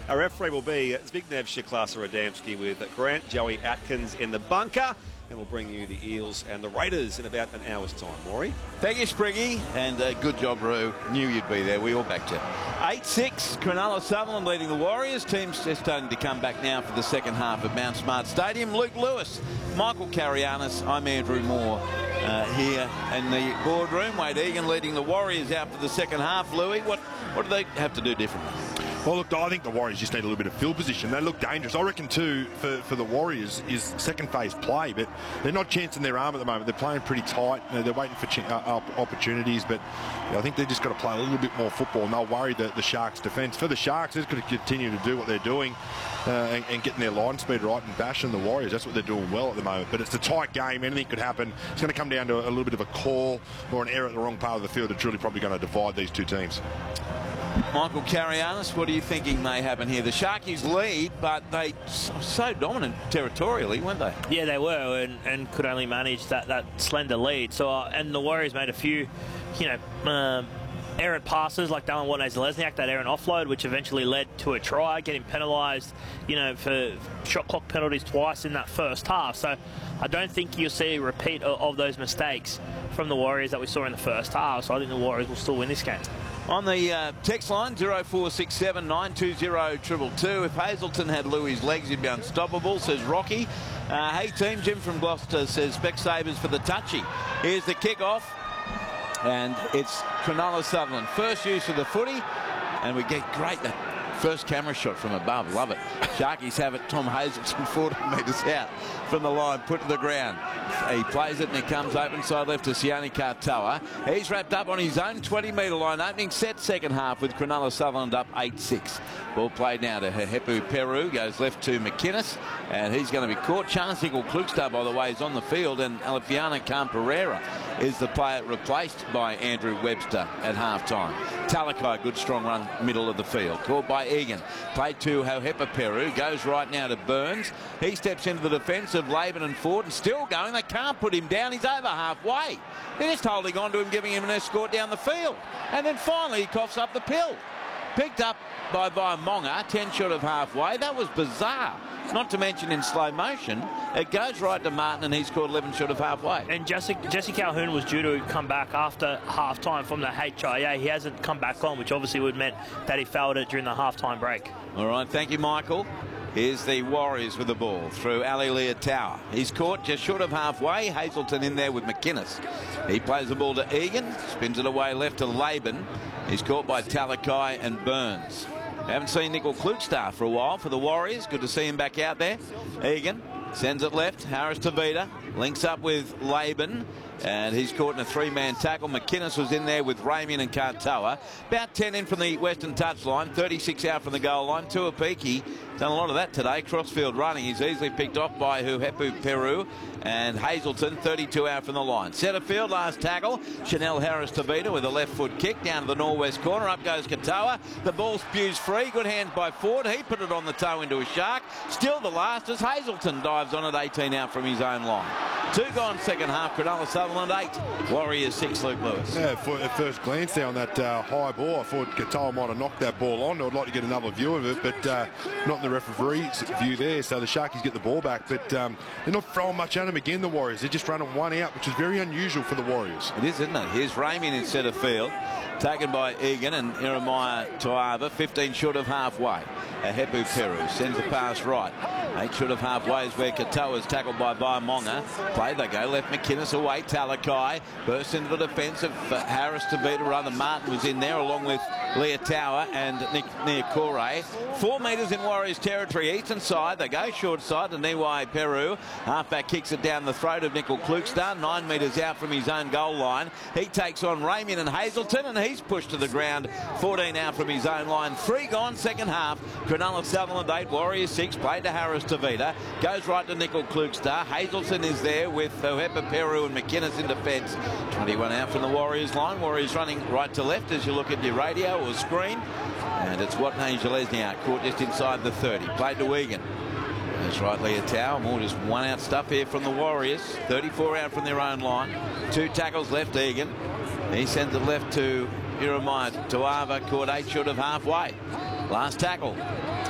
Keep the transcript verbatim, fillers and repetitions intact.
Our referee will be Zbigniew Shiklasser-Adamski with Grant Joey Atkins in the bunker. And we'll bring you the Eels and the Raiders in about an hour's time. Maury? Thank you, Spriggy. And uh, good job, Roo. Knew you'd be there. We all backed you. eight six, Cronulla Sutherland leading the Warriors. Teams just starting to come back now for the second half at Mount Smart Stadium. Luke Lewis, Michael Carianis, I'm Andrew Moore uh, here in the boardroom. Wade Egan leading the Warriors out for the second half. Louis, what, what do they have to do differently? Well, look, I think the Warriors just need a little bit of field position. They look dangerous. I reckon, too, for, for the Warriors is second phase play, but they're not chancing their arm at the moment. They're playing pretty tight. You know, they're waiting for uh, opportunities, but you know, I think they've just got to play a little bit more football, and they'll worry the, the Sharks' defence. For the Sharks, they're going to continue to do what they're doing uh, and, and getting their line speed right and bashing the Warriors. That's what they're doing well at the moment. But it's a tight game. Anything could happen. It's going to come down to a, a little bit of a call or an error at the wrong part of the field that's really probably going to divide these two teams. Michael Carianis, what are you thinking may happen here? The Sharkies lead, but they so, so dominant territorially, weren't they? Yeah, they were, and, and could only manage that, that slender lead. So, uh, and the Warriors made a few, you know, um, errant passes like Dallin Watney-Zelezniak, that errant offload, which eventually led to a try, getting penalised, you know, for shot clock penalties twice in that first half. So I don't think you'll see a repeat of, of those mistakes from the Warriors that we saw in the first half. So I think the Warriors will still win this game. On the uh, text line, zero four six seven, nine two zero, two two two. If Hazelton had Louis' legs, he'd be unstoppable, says Rocky. Uh, hey, team, Jim from Gloucester says Specsavers for the touchy. Here's the kick-off, and it's Cronulla Sutherland. First use of the footy, and we get great that first camera shot from above. Love it. Sharkies have it. Tom Hazelton forty metres out from the line, put to the ground. He plays it and it comes open side left to Sione Katoa. He's wrapped up on his own twenty metre line. Opening set second half with Cronulla Sutherland up eight six. Ball played now to Hehepu Peru. Goes left to McInnes, and he's going to be caught. Charles Klugstad, by the way, is on the field, and Alefiana Khan Pereira is the player replaced by Andrew Webster at half-time. Talakai, good strong run middle of the field. Caught by Egan. Played to Hehepu Peru. Goes right now to Burns. He steps into the defence of Laban and Ford, and still going. They can't put him down. He's over halfway. They're just holding on to him, giving him an escort down the field. And then finally he coughs up the pill. Picked up by Vaimonga, ten short of halfway. That was bizarre. Not to mention in slow motion, it goes right to Martin, and he's caught eleven short of halfway. And Jesse, Jesse Calhoun was due to come back after half-time from the H I A. He hasn't come back on, which obviously would have meant that he failed it during the half-time break. All right, thank you, Michael. Here's the Warriors with the ball through Ali Leotau. He's caught just short of halfway. Hazelton in there with McInnes. He plays the ball to Egan, spins it away left to Laban. He's caught by Talakai and Burns. Haven't seen Nickel Klugstad for a while for the Warriors. Good to see him back out there. Egan sends it left. Harris Tavita links up with Laban, and he's caught in a three-man tackle. McInnes was in there with Ramian and Katoa. About ten in from the western touchline, thirty-six out from the goal line. Tuapiki done a lot of that today. Crossfield running. He's easily picked off by Hehepu Peru. And Hazelton, thirty-two out from the line. Centre field, last tackle. Chanel Harris Tavita with a left foot kick down to the northwest corner. Up goes Katoa. The ball spews free. Good hands by Ford. He put it on the toe into a shark. Still the last as Hazelton dives on at eighteen out from his own line. Two gone second half. Cronulla Sutherland eight. Warriors six. Luke Lewis. Yeah, for, at first glance there on that uh, high ball, I thought Katoa might have knocked that ball on. I'd like to get another view of it, but uh, not in the referee's view there. So the Sharkies get the ball back, but um, they're not throwing much at him again, the Warriors. They're just running one out, which is very unusual for the Warriors. It is, isn't it? Here's Ramian in centre field. Taken by Egan and Jeremiah Toava, fifteen short of halfway. Hehepu Peru sends the pass right. Eight short of halfway is where Katoa is tackled by Vaimonga. Play they go, left McInnes away. Talakai bursts into the defence of uh, Harris Tavita. Rather, Martin was in there along with Leotau and Nick Niokore. Four metres in Warriors territory, eastern side. They go short side to Niwai Peru. Halfback kicks it down the throat of Nickel Klugstad, nine metres out from his own goal line. He takes on Ramian and Hazelton, and he's pushed to the ground. fourteen out from his own line. Three gone second half. Cronulla Sutherland eight, Warriors six. Played to Harris Tavita. Goes right to Nickel Klugstad. Hazelton is there with Hehepu Peru and McInnes in defence. twenty-one out from the Warriors line. Warriors running right to left as you look at your radio or screen. And it's Watney-Zelezniak caught just inside the thirty. Played to Egan. That's right, Leotau. More just one out stuff here from the Warriors. thirty-four out from their own line. Two tackles left, Egan. He sends it left to Jeremiah Toava, caught eight short of halfway. Last tackle.